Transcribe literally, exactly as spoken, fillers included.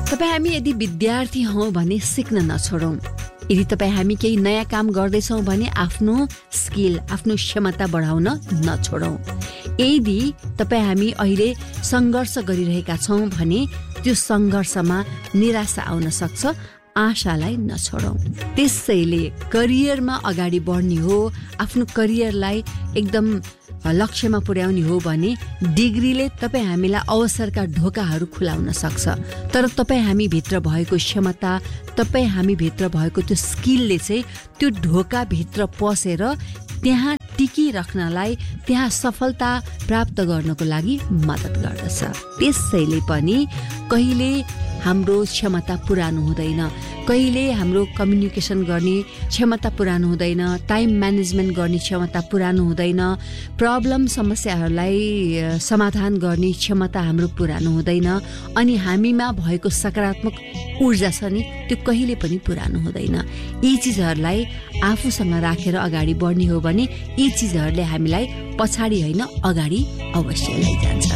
तपाईँ हामी यदि विद्यार्थी हौं भने सिक्न नछोडौं। यदि तपाईँ हामी केही नयाँ काम गर्दैछौँ भने आफ्नो स्किल आफ्नो क्षमता बढाउन नछोडौं। यदि तपाईँ हामी अहिले संघर्ष गरिरहेका छौं भने त्यो संघर्षमा निराशा आउन सक्छ, आशालाई नछोडौं। त्यसैले करियरमा अगाडि बढ्ने हो, आफ्नो करियरलाई एकदम लक्ष्यमा पुर्याउने हो भने डिग्रीले तपाईँ हामीलाई अवसरका ढोकाहरू खुलाउन सक्छ, तर तपाईँ हामी भित्र भएको क्षमता, तपाईँ हामी भित्र भएको त्यो स्किलले चाहिँ त्यो ढोका भित्र पसेर त्यहाँ टिकिराख्नलाई, त्यहाँ सफलता प्राप्त गर्नको लागि मद्दत गर्दछ। त्यसैले पनि कहिले हाम्रो क्षमता पुरानो हुँदैन, कहिले हाम्रो कम्युनिकेसन गर्ने क्षमता पुरानो हुँदैन, टाइम म्यानेजमेन्ट गर्ने क्षमता पुरानो हुँदैन, प्रब्लम समस्याहरूलाई समाधान गर्ने क्षमता हाम्रो पुरानो हुँदैन, अनि हामीमा भएको सकारात्मक ऊर्जा छ नि त्यो कहिले पनि पुरानो हुँदैन। यी चिजहरूलाई आफूसँग राखेर अगाडि बढ्ने हो भने यी चिजहरूले हामीलाई पछाडि होइन अगाडि अवश्य लैजान्छ।